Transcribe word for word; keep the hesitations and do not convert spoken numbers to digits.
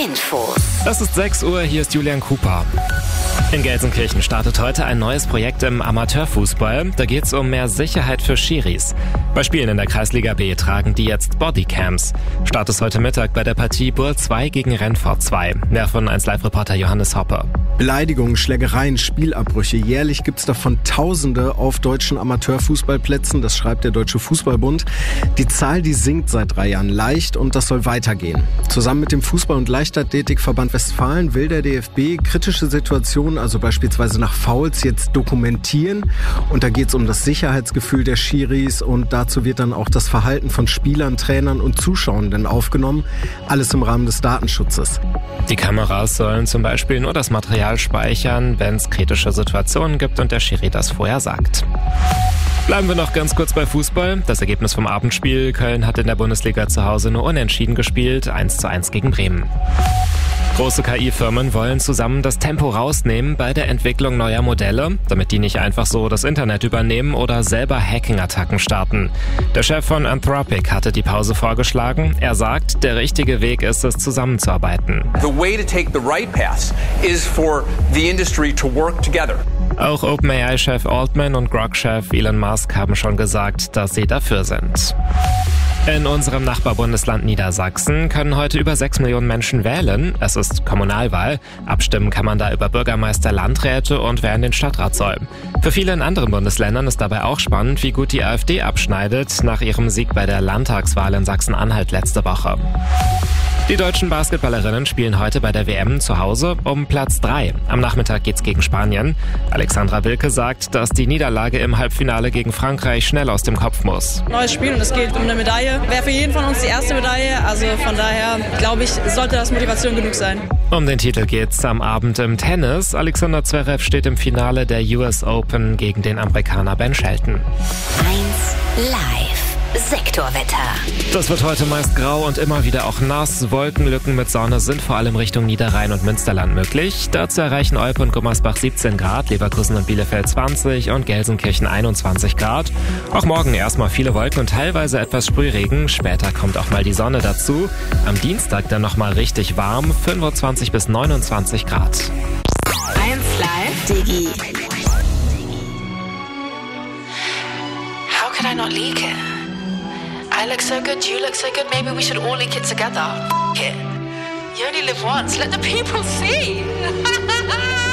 Infos. Es ist sechs Uhr, hier ist Julian Cooper. In Gelsenkirchen startet heute ein neues Projekt im Amateurfußball. Da geht es um mehr Sicherheit für Schiris. Bei Spielen in der Kreisliga B tragen die jetzt Bodycams. Start ist heute Mittag bei der Partie Burl zwei gegen Rennfort zwei. Mehr von eins Live-Reporter Johannes Hoppe. Beleidigungen, Schlägereien, Spielabbrüche. Jährlich gibt's davon Tausende auf deutschen Amateurfußballplätzen. Das schreibt der Deutsche Fußballbund. Die Zahl, die sinkt seit drei Jahren leicht und das soll weitergehen. Zusammen mit dem Fußball- und Leichtathletikverband Westfalen will der D F B kritische Situationen, also beispielsweise nach Fouls, jetzt dokumentieren. Und da geht's um das Sicherheitsgefühl der Schiris und dazu wird dann auch das Verhalten von Spielern, Trainern und Zuschauenden aufgenommen. Alles im Rahmen des Datenschutzes. Die Kameras sollen zum Beispiel nur das Material speichern, wenn es kritische Situationen gibt und der Schiri das vorher sagt. Bleiben wir noch ganz kurz bei Fußball. Das Ergebnis vom Abendspiel: Köln hat in der Bundesliga zu Hause nur unentschieden gespielt, eins zu eins gegen Bremen. Große K I-Firmen wollen zusammen das Tempo rausnehmen bei der Entwicklung neuer Modelle, damit die nicht einfach so das Internet übernehmen oder selber Hacking-Attacken starten. Der Chef von Anthropic hatte die Pause vorgeschlagen. Er sagt, der richtige Weg ist es, zusammenzuarbeiten. The way to take the right path is for the industry to work together. Auch OpenAI-Chef Altman und Grok-Chef Elon Musk haben schon gesagt, dass sie dafür sind. In unserem Nachbarbundesland Niedersachsen können heute über sechs Millionen Menschen wählen. Es ist Kommunalwahl. Abstimmen kann man da über Bürgermeister, Landräte und wer in den Stadtrat soll. Für viele in anderen Bundesländern ist dabei auch spannend, wie gut die AfD abschneidet nach ihrem Sieg bei der Landtagswahl in Sachsen-Anhalt letzte Woche. Die deutschen Basketballerinnen spielen heute bei der W M zu Hause um Platz drei. Am Nachmittag geht's gegen Spanien. Alexandra Wilke sagt, dass die Niederlage im Halbfinale gegen Frankreich schnell aus dem Kopf muss. Neues Spiel und es geht um eine Medaille. Wäre für jeden von uns die erste Medaille. Also von daher, glaube ich, sollte das Motivation genug sein. Um den Titel geht's am Abend im Tennis. Alexander Zverev steht im Finale der U S Open gegen den Amerikaner Ben Shelton. eins Live. Sektorwetter. Das wird heute meist grau und immer wieder auch nass. Wolkenlücken mit Sonne sind vor allem Richtung Niederrhein und Münsterland möglich. Dazu erreichen Olpe und Gummersbach siebzehn Grad, Leverkusen und Bielefeld zwanzig und Gelsenkirchen einundzwanzig Grad. Auch morgen erstmal viele Wolken und teilweise etwas Sprühregen. Später kommt auch mal die Sonne dazu. Am Dienstag dann nochmal richtig warm, fünfundzwanzig bis neunundzwanzig Grad. eins Live Digi. How could I not leak it? I look so good, you look so good, maybe we should all leak it together. F it. You only live once, let the people see.